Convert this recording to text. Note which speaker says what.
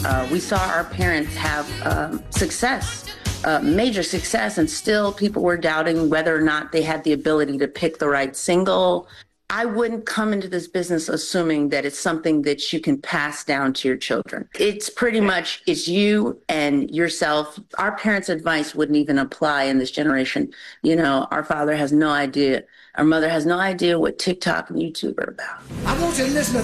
Speaker 1: We saw our parents have success, major success, and still people were doubting whether or not they had the ability to pick the right single. I wouldn't come into this business assuming that it's something that you can pass down to your children. It's pretty much, it's you and yourself. Our parents' advice wouldn't even apply in this generation. You know, our father has no idea. Our mother has no idea what TikTok and YouTube are about.
Speaker 2: I want you to listen to